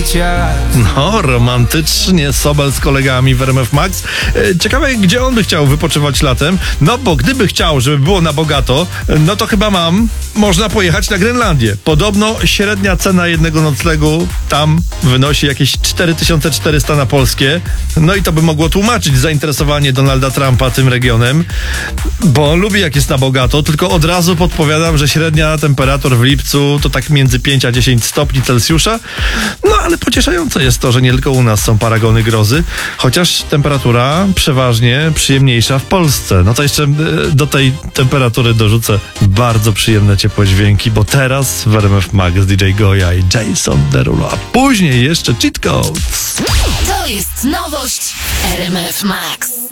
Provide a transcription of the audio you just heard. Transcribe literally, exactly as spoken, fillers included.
No, romantycznie Sobel z kolegami w R M F Max. Ciekawe, gdzie on by chciał wypoczywać latem. No, bo gdyby chciał, żeby było na bogato, no to chyba mam, można pojechać na Grenlandię. Podobno średnia cena jednego noclegu tam wynosi jakieś cztery tysiące czterysta na polskie. No i to by mogło tłumaczyć zainteresowanie Donalda Trumpa tym regionem, bo on lubi jak jest na bogato, tylko od razu podpowiadam, że średnia temperatur w lipcu to tak między pięć a dziesięć stopni Celsjusza. No ale pocieszające jest to, że nie tylko u nas są paragony grozy, chociaż temperatura przeważnie przyjemniejsza w Polsce. No to jeszcze do tej temperatury dorzucę bardzo przyjemne ciepłe dźwięki, bo teraz w R M F Max D J Goja i Jason Derulo, a później jeszcze Cheat Codes. To jest nowość R M F Max.